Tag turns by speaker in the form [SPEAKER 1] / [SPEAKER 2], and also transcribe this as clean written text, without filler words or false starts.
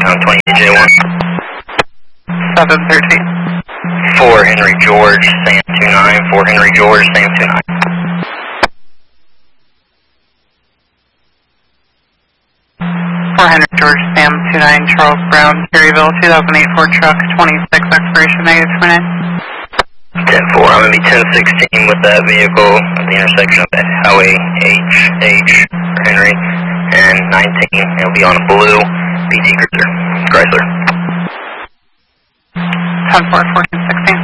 [SPEAKER 1] 28J1.
[SPEAKER 2] 713.
[SPEAKER 1] 4 Henry George, Sam 29. 4 Henry George, Sam 29.
[SPEAKER 2] 4 Henry George, Sam 29, Charles Brown, Perryville, 2008 Ford truck, 26, expiration -29.
[SPEAKER 1] 10-4, I'm going to be 1016 with that vehicle at the intersection of Highway H for Henry, and 19, it'll be on a blue BT Cruiser, Chrysler.
[SPEAKER 2] 10-4, 1416.